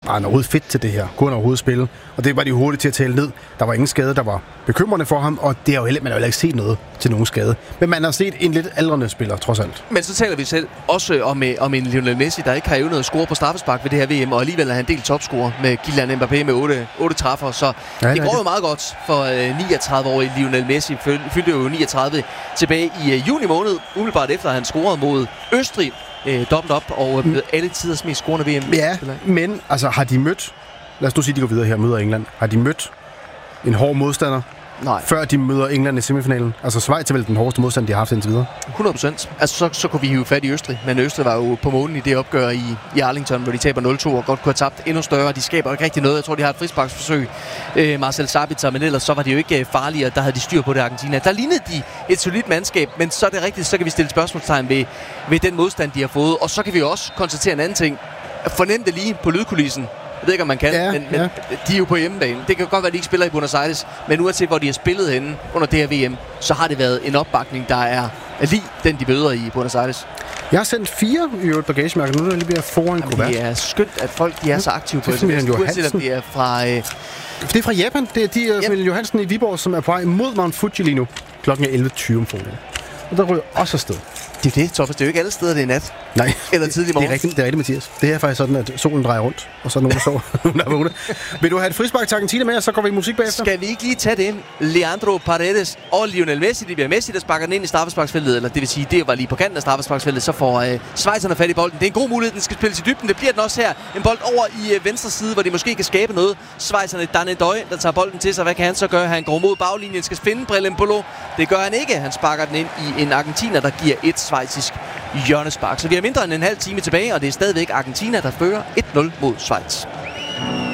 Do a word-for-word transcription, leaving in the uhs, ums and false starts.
er han overhovedet fedt til det her? Kunne han overhovedet spille? Og det var de hurtigt til at tale ned. Der var ingen skade, der var bekymrende for ham, og det er jo heller, man har jo heller ikke set noget til nogen skade. Men man har set en lidt aldrende spiller, trods alt. Men så taler vi selv også om, om en Lionel Messi, der ikke har evnet at score på straffespark ved det her V M, og alligevel er han delt topscorer med Kylian Mbappé med otte, otte træffer. Så ja, det, det går det. jo meget godt for øh, niogtredive-årige Lionel Messi. Fyldte jo niogtredive tilbage i øh, juni måned, umiddelbart efter at han scorede mod Østrig. Øh, dobbelt op og øh, alle tiders mest scorende V M. Ja, men altså har de mødt, lad os nu sige, de går videre her og møder England. Har de mødt en hård modstander, Nej. før de møder England i semifinalen? Altså Schweiz er vel den hårdeste modstander, de har haft indtil videre? hundrede procent. Altså så, så kunne vi hive fat i Østrig, men Østrig var jo på månen i det opgør i, i Arlington, hvor de taber nul to og godt kunne have tabt endnu større. De skaber ikke rigtig noget. Jeg tror, de har et frisparksforsøg, øh, Marcel Sabitzer, men ellers så var de jo ikke farlige, og der havde de styr på det Argentina. Der lignede de et solidt mandskab, men så er det rigtigt, så kan vi stille spørgsmålstegn ved, ved den modstand, de har fået. Og så kan vi også konstatere en anden ting. Fornem det lige på lydkulissen. Jeg ved ikke, om man kan, ja, men, men ja. de er jo på hjemmebane. Det kan godt være, at de ikke spiller i Buenos Aires, men uanset hvor de har spillet henne under det her V M, så har det været en opbakning, der er lige den, de møder i Buenos Aires. Jeg har sendt fire i øvrigt bagagemærker. Nu er der lige ved at foran kuvert. Det er skønt, at folk de er så aktive på det. Det er Johansen. Uanset, det er fra... Øh... Det er fra Japan. Det er de yep. Familien Johansen i Viborg, som er på vej mod Mount Fuji lige nu. Klokken er elleve tyve om formiddagen. Og der ryger også afsted. Det er det, Thomas. Det er jo ikke alle steder, det er nat. Nej. Eller tidlig morgen. Det er rigtigt, det er rigtigt, Mathias. Det her er faktisk sådan, at solen drejer rundt, og så er nogen, der sover, der er vågne. Vil du have et frispark til Argentina med, og så går vi i musik bagefter? Skal vi ikke lige tage det ind? Leandro Paredes og Lionel Messi. Det bliver Messi, der sparker den ind i straffesparksfeltet. Eller det vil sige, det var lige på kanten af straffesparksfeltet. Så får øh, schweizerne fat i bolden. Det er en god mulighed, den skal spilles i dybden. Det bliver den også her. En bold over i øh, venstre side, hvor de måske kan skabe noget. Schweizerne, Dane Døj, der tager bolden til sig. Hvad kan han så gøre? Han går mod baglinjen, skal finde Brelem Polo. Det gør han ikke. Han sparker den ind i en argentiner, der giver et schweizisk hjørnespark. Så vi har mindre end en halv time tilbage, og det er stadigvæk Argentina, der fører et nul mod Schweiz.